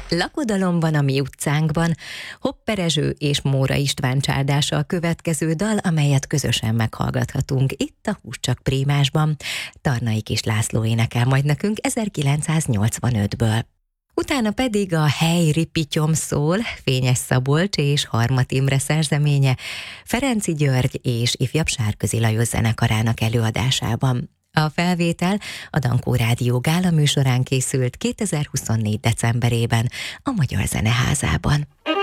Lakodalomban a mi utcánkban Hopper Ezső és Móra István csádása a következő dal, amelyet közösen meghallgathatunk itt a Húscsak Prímásban. Tarnai Kis László énekel majd nekünk 1985-ből. Utána pedig a Hely Ripityom szól, Fényes Szabolcs és Harmat Imre szerzeménye Ferenczy György és Ifjabb Sárközi Lajos zenekarának előadásában. A felvétel a Dankó Rádió gála műsorán készült 2024. decemberében a Magyar Zeneházában.